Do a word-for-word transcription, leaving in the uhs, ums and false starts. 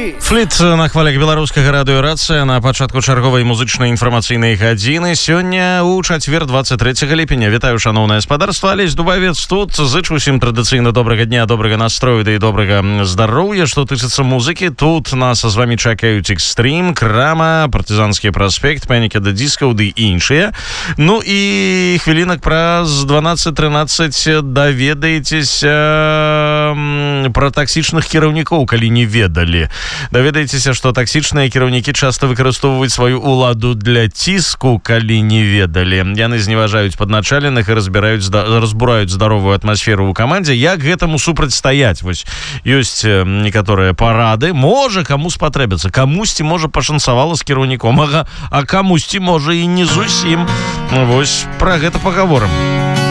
Фліт на хвалях беларускага радыёрацыя на пачатку чарговай музычнай інфармацыйнай гадзіны. Сёння ў чацвер двадцать третьего ліпеня. Вітаю, шаноўнае спадарства. Алесь Дубавец тут. Зычу усім традыцыйна добрага дня, добрага настрою, да і добрага здароўя. Што тычыцца музыкі, тут нас з вамі чакаюць Экстрим, Крама, Партызанскі праспект, Паніка да дыскаў ды іншыя. Ну і хвілінак праз дванаццаць трынаццаць даведаецеся пра таксічных кіраўнікоў, калі не ведалі. Даведаецеся, што таксічныя кіраўнікі часта выкарыстоўваюць сваю ўладу для ціску, калі не ведалі. Яны зневажаюць падначаленых і разбіраюць, разбураюць здаровую атмасферу ў камандзе. Як гэтаму супрацьстаяць? Вось ёсць некаторыя парады. Можа, каму спатрэбіцца. Камусьці, можа, пашанцавала з кіраўніком, а, а камусьці, можа, і не зусім. Вось пра гэта пагаворым.